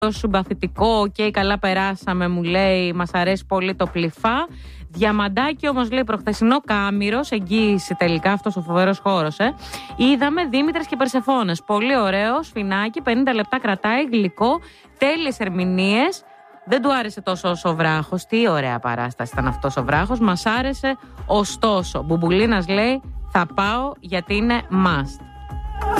συμπαθητικό, καλά περάσαμε, μου λέει, μας αρέσει πολύ το Πλυφά. Διαμαντάκι όμως, λέει, προχθεσινό Κάμηρος, εγγύηση τελικά αυτός ο φοβερός χώρος. Είδαμε Δήμητρες και Περσεφόνες. Πολύ ωραίο, σφινάκι, 50 λεπτά κρατάει, γλυκό, τέλειες ερμηνείες. Δεν του άρεσε τόσο όσο ο βράχος. Τι ωραία παράσταση ήταν αυτός ο βράχος. Μας άρεσε ωστόσο. Μπουμπουλίνας λέει, θα πάω γιατί είναι must.